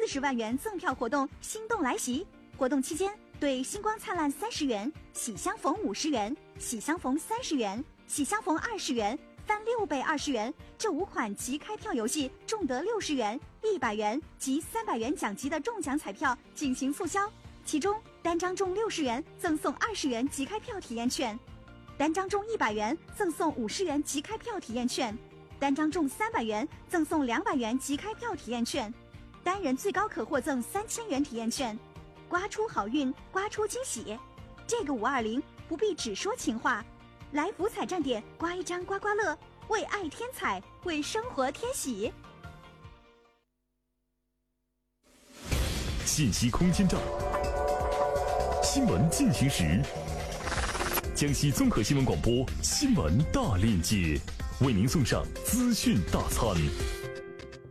40万元赠票活动心动来袭！活动期间，对星光灿烂30元、喜相逢50元、喜相逢30元、喜相逢20元、翻6倍20元这5款即开票游戏中得60元、100元及300元奖级的中奖彩票进行促销。其中，单张中60元赠送20元即开票体验券，单张中100元赠送50元即开票体验券，单张中300元赠送200元即开票体验券，单人最高可获赠3000元体验券。刮出好运，刮出惊喜！这个520不必只说情话，来福彩站点刮一张刮刮乐，为爱添彩，为生活添喜。 信息空间站，新闻进行时，江西综合新闻广播新闻大链接，为您送上资讯大餐。